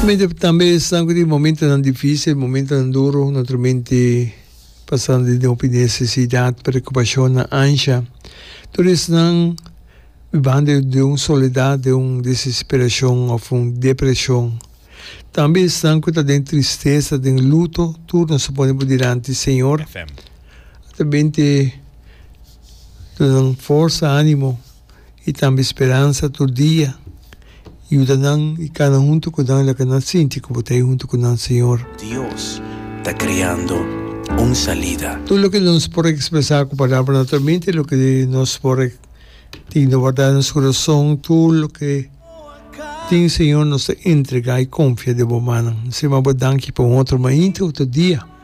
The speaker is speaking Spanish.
Também estamos em momentos tão difíceis, momentos tão duros, naturalmente passando de necessidade, preocupação, ânsia. Tudo isso não vivendo de uma soledade, de uma desesperação ou uma depressão. Também estamos de tristeza, de luto, tudo nós podemos dizer ante o Senhor. Também te dão força, ânimo e também esperança todo dia. E o danang e cada junto com dan la kana sinti como te junto con el Señor. Dios está creando una salida. Todo lo que nos puede expresar con palabras naturalmente, lo que nos puede guardar en nuestro corazón, todo lo que el Señor nos entrega y confía de buena mano. Se me danke por un otro momento, otro día.